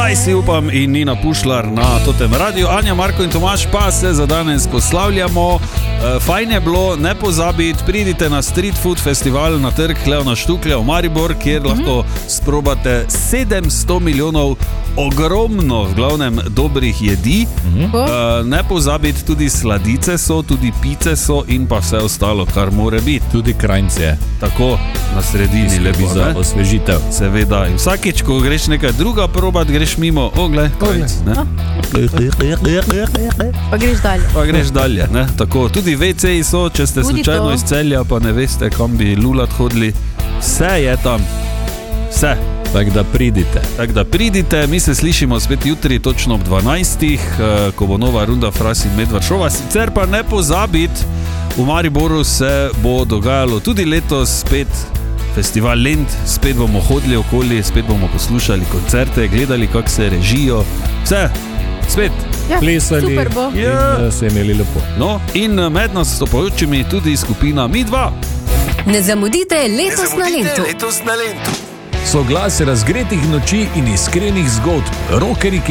Zdaj si upam in Nina Pušlar na Totem radiju. Anja, Marko in Tomaž pa se za danes poslavljamo. Fajn je bilo, ne pozabiti, pridite na Street Food Festival na trg Leona Štuklja v Maribor, kjer lahko sprobate 700 milijonov ogromno, v glavnem, dobrih jedi. Ne pozabiti, tudi sladice so, tudi pice so in pa vse ostalo, kar more biti. Tudi krajnce. Tako, na sredini lepo, za osvežitev. Seveda. In vsakič, ko greš nekaj druga probat, greš mimo, glej, krajnc, ne? Pa greš dalje. Ne? Tako, tudi WC-ji so, če ste Tudi slučajno to. iz Celja, pa ne veste, kam bi lulat hodili. Vse je tam. Vse. Tako da pridite, mi se slišimo spet jutri, točno ob 12, ko bo nova runda Fras in Medvard šova. Sicer pa ne pozabiti, v Mariboru se bo dogajalo tudi letos spet festival Lent, spet bomo hodili okoli, spet bomo poslušali koncerte, gledali, kako se režijo, vse, spet. Ja, plesali super bo. in se imeli lepo. No, in med nastopajočimi tudi skupina Mi2. Ne zamudite letos na Lentu. Soglas razgretih noči in iskrenih zgodb, rockerji, ki